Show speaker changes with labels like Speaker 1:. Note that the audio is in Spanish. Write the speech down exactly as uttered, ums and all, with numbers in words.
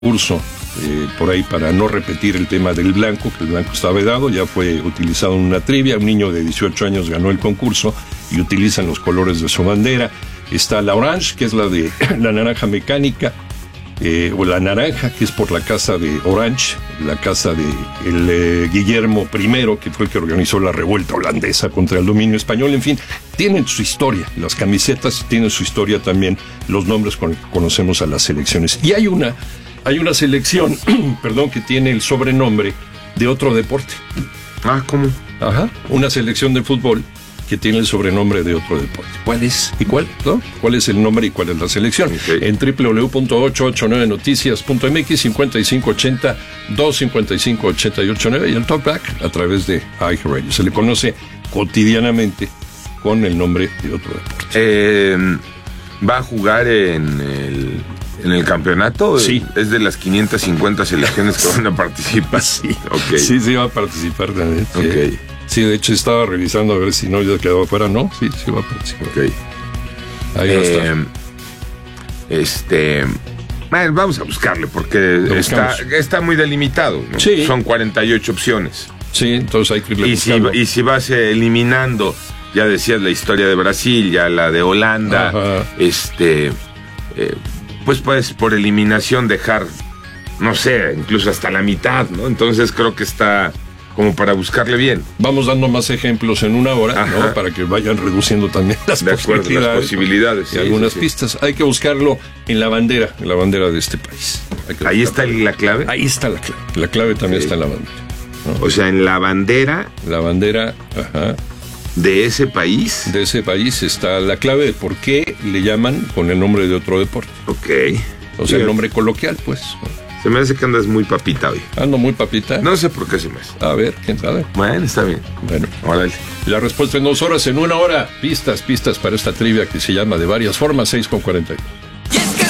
Speaker 1: curso eh, por ahí para no repetir el tema del blanco, que el blanco está vedado, ya fue utilizado en una trivia, un niño de dieciocho años ganó el concurso y utilizan los colores de su bandera. Está la orange, que es la de la naranja mecánica, eh, o la naranja, que es por la casa de Orange, la casa de el, eh, Guillermo primero, que fue el que organizó la revuelta holandesa contra el dominio español. En fin, tienen su historia, las camisetas tienen su historia también, los nombres con los que conocemos a las selecciones. Y hay una Hay una selección, perdón, que tiene el sobrenombre de otro deporte.
Speaker 2: Ah, ¿cómo?
Speaker 1: Ajá, una selección de fútbol que tiene el sobrenombre de otro deporte. ¿Cuál es? ¿Y cuál? ¿No? ¿Cuál es el nombre y cuál es la selección? Okay. En doble u doble u doble u punto ochocientos ochenta y nueve noticias punto m x, cincuenta y cinco ochenta, doscientos cincuenta y cinco ochenta y ocho nueve y el Talkback a través de iHeartRadio. Se le conoce cotidianamente con el nombre de otro deporte.
Speaker 2: Eh, ¿Va a jugar en el... ¿En el campeonato?
Speaker 1: Sí.
Speaker 2: ¿Es de las quinientas cincuenta selecciones que van a participar?
Speaker 1: Sí.
Speaker 2: Okay.
Speaker 1: Sí, sí va a participar también.
Speaker 2: Okay.
Speaker 1: Sí, de hecho estaba revisando a ver si no ya quedó afuera. No, sí, sí va a participar.
Speaker 2: Okay.
Speaker 1: Ahí va
Speaker 2: eh,
Speaker 1: a estar.
Speaker 2: Este... Bueno, vamos a buscarle porque está, está muy delimitado, ¿no?
Speaker 1: Sí.
Speaker 2: Son cuarenta y ocho opciones.
Speaker 1: Sí, entonces hay que irle
Speaker 2: y si, y si vas eliminando, ya decías la historia de Brasil, ya la de Holanda, Ajá. este... Eh, pues puedes por eliminación dejar, no sé, incluso hasta la mitad, ¿no? Entonces creo que está como para buscarle bien.
Speaker 1: Vamos dando más ejemplos en una hora, Ajá. ¿no? Para que vayan reduciendo también las
Speaker 2: de acuerdo,
Speaker 1: posibilidades.
Speaker 2: Las posibilidades.
Speaker 1: Y
Speaker 2: sí,
Speaker 1: algunas
Speaker 2: sí,
Speaker 1: pistas. Sí. Hay que buscarlo en la bandera, en la bandera de este país.
Speaker 2: Ahí está la clave.
Speaker 1: Ahí está la clave. La clave también sí. está en la bandera,
Speaker 2: ¿no? O sea, en la bandera.
Speaker 1: La bandera, ajá.
Speaker 2: ¿De ese país?
Speaker 1: De ese país está la clave de por qué le llaman con el nombre de otro deporte.
Speaker 2: Ok.
Speaker 1: O sea, Bien. el nombre coloquial, pues.
Speaker 2: Se me hace que andas muy papita hoy.
Speaker 1: Ando muy papita.
Speaker 2: No sé por qué se me hace.
Speaker 1: A ver, quién sabe.
Speaker 2: Bueno, está bien.
Speaker 1: Bueno,
Speaker 2: órale.
Speaker 1: La respuesta en dos horas, en una hora. Pistas, pistas para esta trivia que se llama de varias formas, seis con cuarenta y dos.